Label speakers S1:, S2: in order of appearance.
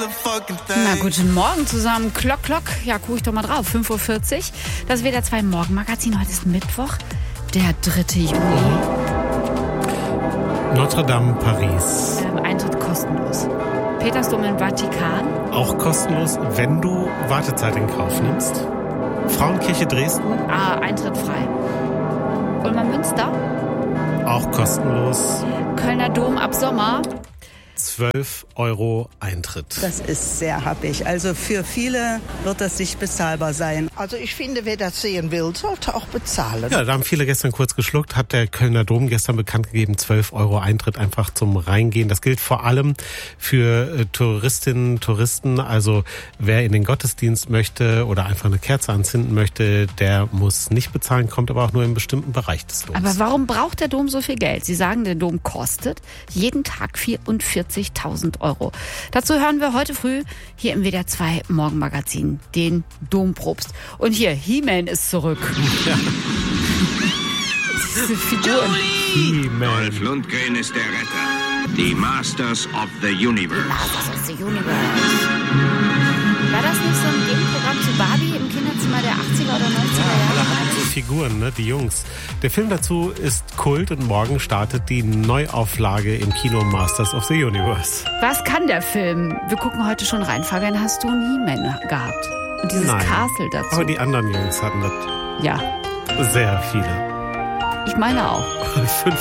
S1: Na, guten Morgen zusammen. Klock, klock. Ja, guck ich doch mal drauf. 5:40 Uhr. Das WDR 2 Morgenmagazin. Heute ist Mittwoch, der 3. Juli.
S2: Notre Dame, Paris.
S1: Eintritt kostenlos. Petersdom im Vatikan.
S2: Auch kostenlos, wenn du Wartezeit in Kauf nimmst. Frauenkirche Dresden.
S1: Eintritt frei. Ulmer Münster.
S2: Auch kostenlos.
S1: Kölner Dom ab Sommer.
S2: 12 € Eintritt.
S3: Das ist sehr happig. Also für viele wird das nicht bezahlbar sein.
S4: Also ich finde, wer das sehen will, sollte auch bezahlen.
S2: Ja, da haben viele gestern kurz geschluckt, hat der Kölner Dom gestern bekannt gegeben, 12 € Eintritt einfach zum Reingehen. Das gilt vor allem für Touristinnen, Touristen. Also wer in den Gottesdienst möchte oder einfach eine Kerze anzünden möchte, der muss nicht bezahlen, kommt aber auch nur im bestimmten Bereich des Doms.
S1: Aber warum braucht der Dom so viel Geld? Sie sagen, der Dom kostet jeden Tag 44.000 €. Dazu hören wir heute früh hier im WDR 2 Morgenmagazin den Dompropst. Und hier, He-Man ist zurück.
S2: Ja.
S1: Diese Figuren.
S2: He-Man.
S5: Dolph Lundgren ist der Retter. Die Masters of the Universe.
S1: Masters of the Universe. War das nicht so ein Gegenprogramm zu Barbie im Kinderzimmer der 80er oder 90er Jahre?
S2: Alle hatten so Figuren, ne? Die Jungs. Der Film dazu ist Kult und morgen startet die Neuauflage im Kino Masters of the Universe.
S1: Was kann der Film? Wir gucken heute schon rein. Fabian, hast du einen He-Man gehabt? Und dieses
S2: Nein.
S1: Castle dazu?
S2: Aber die anderen Jungs hatten das
S1: Ja,
S2: sehr viele.
S1: ich meine auch.